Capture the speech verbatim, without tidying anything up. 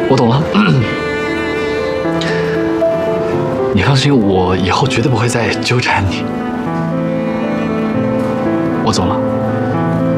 我懂了。你放心，我以后绝对不会再纠缠你。我走了。